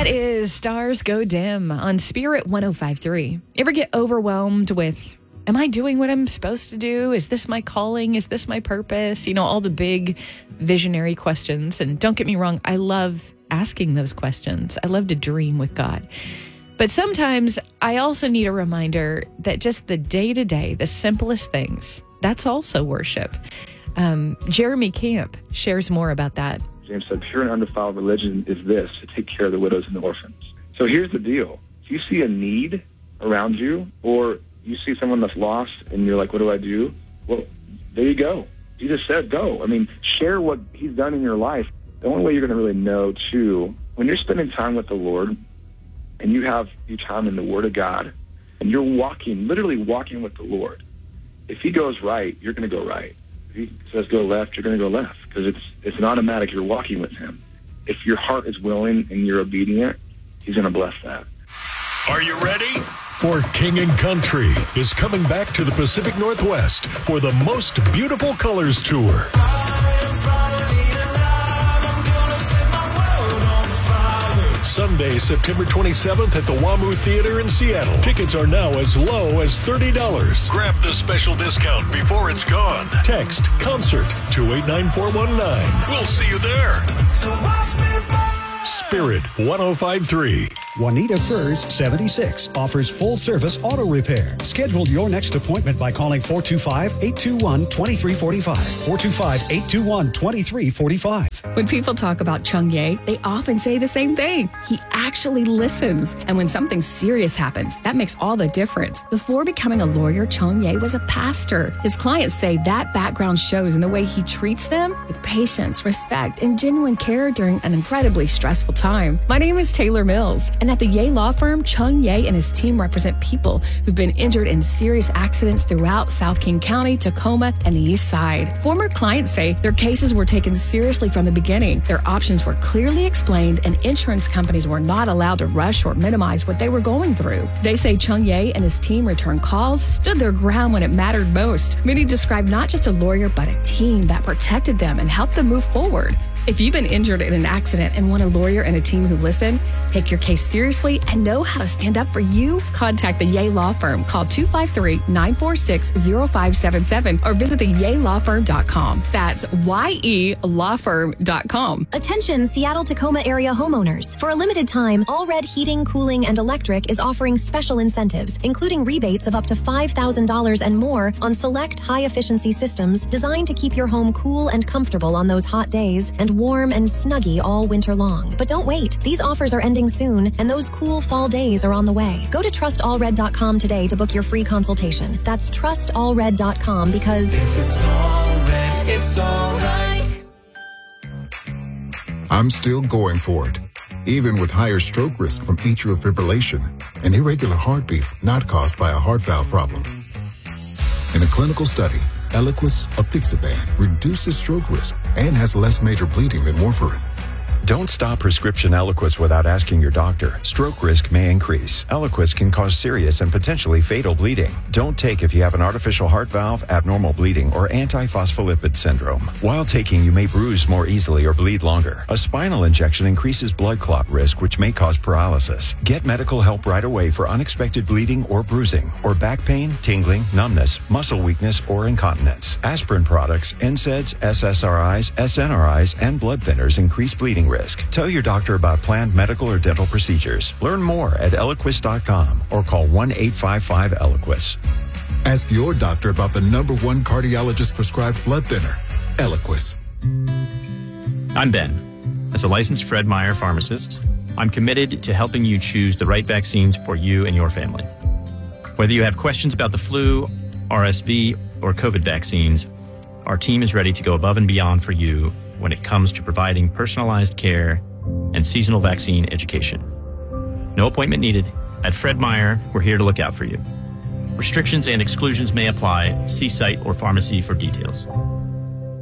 That is Stars Go Dim on Spirit 105.3. Ever get overwhelmed with, am I doing what I'm supposed to do? Is this my calling? Is this my purpose? You know, all the big visionary questions. And don't get me wrong, I love asking those questions. I love to dream with God. But sometimes I also need a reminder that just the day-to-day, the simplest things, that's also worship. Jeremy Camp shares more about that. James said, pure and undefiled religion is this, to take care of the widows and the orphans. So here's the deal. If you see a need around you, or you see someone that's lost and you're like, what do I do? Well, there you go. Jesus said, go. I mean, share what he's done in your life. The only way you're going to really know, too, when you're spending time with the Lord and you have your time in the Word of God and you're walking, literally walking with the Lord, if he goes right, you're going to go right. If he says go left, you're going to go left, because it's an automatic. You're walking with him. If your heart is willing and you're obedient, he's going to bless that. Are you ready? For King and Country is coming back to the Pacific Northwest for the Most Beautiful Colors Tour. Sunday, September 27th at the WAMU Theater in Seattle. Tickets are now as low as $30. Grab the special discount before it's gone. Text CONCERT to 89419. We'll see you there. Spirit 105.3. Juanita Furs 76 offers full-service auto repair. Schedule your next appointment by calling 425-821-2345. 425-821-2345. When people talk about Chung Ye, they often say the same thing. He actually listens. And when something serious happens, that makes all the difference. Before becoming a lawyer, Chung Ye was a pastor. His clients say that background shows in the way he treats them with patience, respect, and genuine care during an incredibly stressful time. My name is Taylor Mills, and at the Ye Law Firm, Chung Ye and his team represent people who've been injured in serious accidents throughout South King County, Tacoma, and the East Side. Former clients say their cases were taken seriously from the beginning. Their options were clearly explained, and insurance companies were not allowed to rush or minimize what they were going through. They say Chung Ye and his team returned calls, stood their ground when it mattered most. Many describe not just a lawyer, but a team that protected them and helped them move forward. If you've been injured in an accident and want a lawyer and a team who listen, take your case seriously, and know how to stand up for you, contact the Ye Law Firm. Call 253-946-0577 or visit theyelawfirm.com. That's YELawfirm.com. Attention Seattle-Tacoma area homeowners. For a limited time, All Red Heating, Cooling, and Electric is offering special incentives, including rebates of up to $5,000 and more on select high-efficiency systems designed to keep your home cool and comfortable on those hot days and warm and snuggy all winter long. But don't wait. These offers are ending soon, and those cool fall days are on the way. Go to trustallred.com today to book your free consultation. That's trustallred.com, because if it's all red, it's all right. I'm still going for it, even with higher stroke risk from atrial fibrillation, an irregular heartbeat not caused by a heart valve problem. In a clinical study, Eliquis apixaban reduces stroke risk and has less major bleeding than warfarin. Don't stop prescription Eliquis without asking your doctor. Stroke risk may increase. Eliquis can cause serious and potentially fatal bleeding. Don't take if you have an artificial heart valve, abnormal bleeding, or antiphospholipid syndrome. While taking, you may bruise more easily or bleed longer. A spinal injection increases blood clot risk, which may cause paralysis. Get medical help right away for unexpected bleeding or bruising, or back pain, tingling, numbness, muscle weakness, or incontinence. Aspirin products, NSAIDs, SSRIs, SNRIs, and blood thinners increase bleeding risk. Tell your doctor about planned medical or dental procedures. Learn more at Eliquis.com or call 1-855-ELIQUIS. Ask your doctor about the #1 cardiologist prescribed blood thinner, Eliquis. I'm Ben. As a licensed Fred Meyer pharmacist, I'm committed to helping you choose the right vaccines for you and your family. Whether you have questions about the flu, RSV, or COVID vaccines, our team is ready to go above and beyond for you when it comes to providing personalized care and seasonal vaccine education. No appointment needed. At Fred Meyer, we're here to look out for you. Restrictions and exclusions may apply. See site or pharmacy for details.